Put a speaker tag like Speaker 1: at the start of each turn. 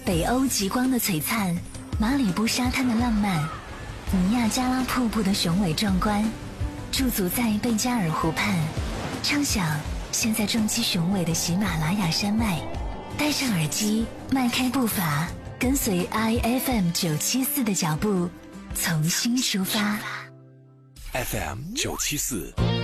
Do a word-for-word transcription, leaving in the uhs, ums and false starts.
Speaker 1: 北欧极光的璀璨，马里布沙滩的浪漫，尼亚加拉瀑布的雄伟壮观，驻足在贝加尔湖畔，畅想现在撞击雄伟的喜马拉雅山脉。戴上耳机，迈开步伐，跟随 I F M 九七四的脚步，重新出发。
Speaker 2: F M 九七四。